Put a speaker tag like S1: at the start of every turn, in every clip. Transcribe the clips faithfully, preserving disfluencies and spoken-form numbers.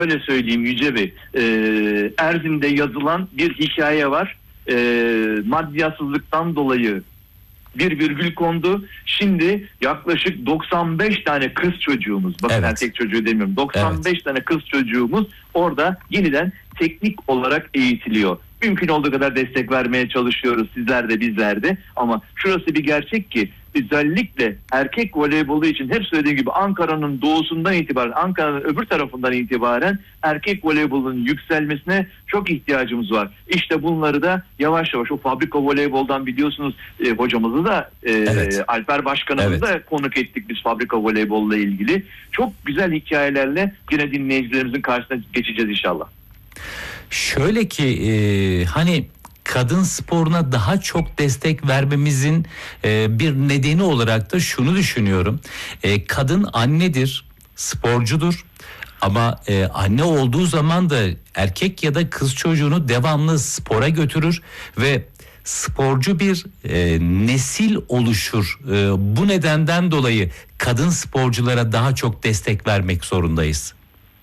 S1: Öyle söyleyeyim Yüce Bey, e, Erzin'de yazılan bir hikaye var. E, maddiyatsızlıktan dolayı bir virgül kondu. Şimdi yaklaşık doksan beş tane kız çocuğumuz, bakın evet. erkek çocuğu demiyorum, doksan beş evet. tane kız çocuğumuz orada yeniden teknik olarak eğitiliyor. Mümkün olduğu kadar destek vermeye çalışıyoruz, sizler de bizler de, ama şurası bir gerçek ki özellikle erkek voleybolu için hep söylediğim gibi Ankara'nın doğusundan itibaren, Ankara'nın öbür tarafından itibaren erkek voleybolunun yükselmesine çok ihtiyacımız var. İşte bunları da yavaş yavaş o fabrika voleyboldan biliyorsunuz e, hocamızı da e, evet. Alper Başkanımızı evet. da konuk ettik biz fabrika voleybolla ilgili. Çok güzel hikayelerle yine dinleyicilerimizin karşısına geçeceğiz inşallah.
S2: Şöyle ki e, hani kadın sporuna daha çok destek vermemizin e, bir nedeni olarak da şunu düşünüyorum. E, kadın annedir, sporcudur. Ama e, anne olduğu zaman da erkek ya da kız çocuğunu devamlı spora götürür ve sporcu bir e, nesil oluşur. E, bu nedenden dolayı kadın sporculara daha çok destek vermek zorundayız.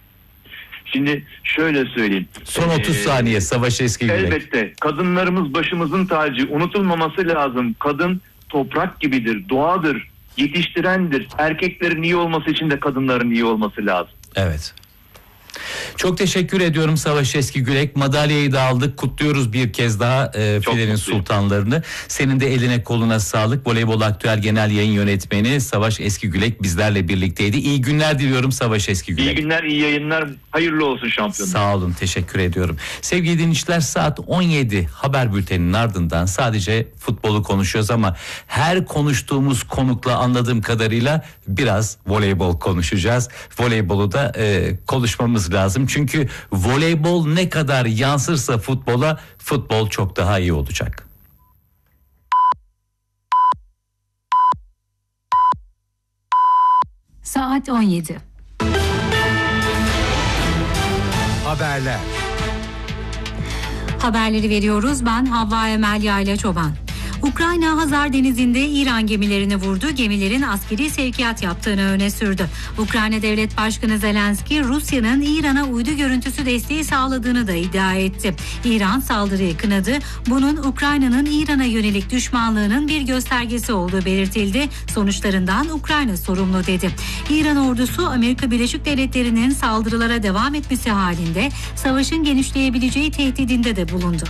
S1: Şimdi şöyle söyleyeyim.
S2: Son otuz ee, saniye Savaş Eskigülek.
S1: Elbette kadınlarımız başımızın tacı, unutulmaması lazım. Kadın toprak gibidir, doğadır, yetiştirendir. Erkeklerin iyi olması için de kadınların iyi olması lazım.
S2: Evet. Çok teşekkür ediyorum Savaş Eskigülek. Madalyayı da aldık. Kutluyoruz bir kez daha e, filenin sultanlarını. Senin de eline koluna sağlık. Voleybol Aktüel Genel Yayın Yönetmeni Savaş Eskigülek bizlerle birlikteydi. İyi günler diliyorum Savaş Eskigülek.
S1: İyi günler, iyi yayınlar. Hayırlı olsun şampiyonlar.
S2: Sağ olun, teşekkür ediyorum. Sevgili dinleyiciler, saat on yedi haber bülteninin ardından sadece futbolu konuşuyoruz ama her konuştuğumuz konukla anladığım kadarıyla biraz voleybol konuşacağız. Voleybolu da e, konuşmamız lazım. Çünkü voleybol ne kadar yansırsa futbola, futbol çok daha iyi olacak.
S3: Saat on yedi.
S4: Haberler.
S3: Haberleri veriyoruz. Ben Havva Emel Yayla Çoban. Ukrayna Hazar Denizi'nde İran gemilerini vurdu. Gemilerin askeri sevkiyat yaptığını öne sürdü. Ukrayna Devlet Başkanı Zelenski, Rusya'nın İran'a uydu görüntüsü desteği sağladığını da iddia etti. İran saldırıyı kınadı. Bunun Ukrayna'nın İran'a yönelik düşmanlığının bir göstergesi olduğu belirtildi. Sonuçlarından Ukrayna sorumlu dedi. İran ordusu Amerika Birleşik Devletleri'nin saldırılara devam etmesi halinde savaşın genişleyebileceği tehdidinde de bulundu.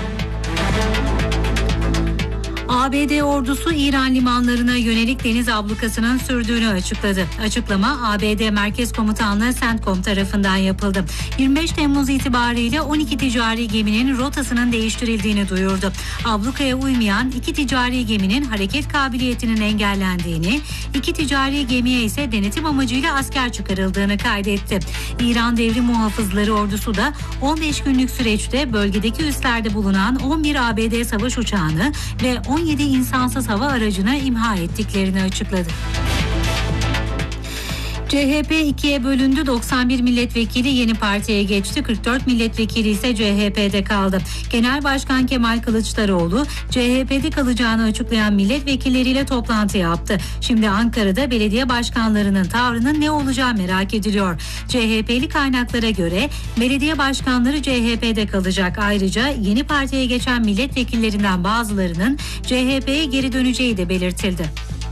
S3: A B D ordusu İran limanlarına yönelik deniz ablukasının sürdüğünü açıkladı. Açıklama A B D Merkez Komutanlığı CENTCOM tarafından yapıldı. yirmi beş Temmuz itibariyle on iki ticari geminin rotasının değiştirildiğini duyurdu. Ablukaya uymayan iki ticari geminin hareket kabiliyetinin engellendiğini, iki ticari gemiye ise denetim amacıyla asker çıkarıldığını kaydetti. İran Devrim Muhafızları ordusu da on beş günlük süreçte bölgedeki üslerde bulunan on bir A B D savaş uçağını ve on yedi insansız hava aracını imha ettiklerini açıkladı. C H P ikiye bölündü. doksan bir milletvekili yeni partiye geçti. kırk dört milletvekili ise C H P'de kaldı. Genel Başkan Kemal Kılıçdaroğlu C H P'de kalacağını açıklayan milletvekilleriyle toplantı yaptı. Şimdi Ankara'da belediye başkanlarının tavrının ne olacağı merak ediliyor. C H P'li kaynaklara göre belediye başkanları C H P'de kalacak. Ayrıca yeni partiye geçen milletvekillerinden bazılarının C H P'ye geri döneceği de belirtildi.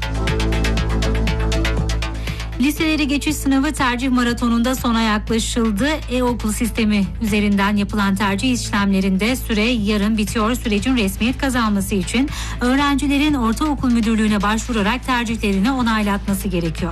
S3: Liselere geçiş sınavı tercih maratonunda sona yaklaşıldı. E-okul sistemi üzerinden yapılan tercih işlemlerinde süre yarın bitiyor. Sürecin resmiyet kazanması için öğrencilerin ortaokul müdürlüğüne başvurarak tercihlerini onaylatması gerekiyor.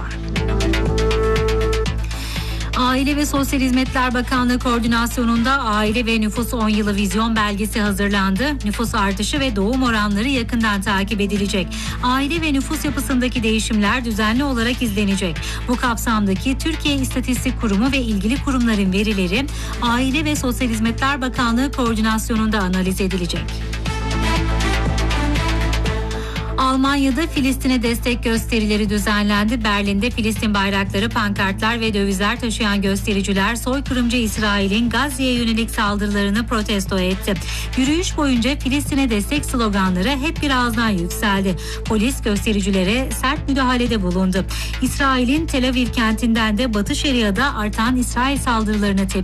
S3: Aile ve Sosyal Hizmetler Bakanlığı koordinasyonunda Aile ve Nüfus on yılı vizyon belgesi hazırlandı. Nüfus artışı ve doğum oranları yakından takip edilecek. Aile ve nüfus yapısındaki değişimler düzenli olarak izlenecek. Bu kapsamdaki Türkiye İstatistik Kurumu ve ilgili kurumların verileri Aile ve Sosyal Hizmetler Bakanlığı koordinasyonunda analiz edilecek. Almanya'da Filistin'e destek gösterileri düzenlendi. Berlin'de Filistin bayrakları, pankartlar ve dövizler taşıyan göstericiler soykırımcı İsrail'in Gazze'ye yönelik saldırılarını protesto etti. Yürüyüş boyunca Filistin'e destek sloganları hep bir ağızdan yükseldi. Polis göstericilere sert müdahalede bulundu. İsrail'in Tel Aviv kentinden de Batı Şeria'da artan İsrail saldırılarına tepki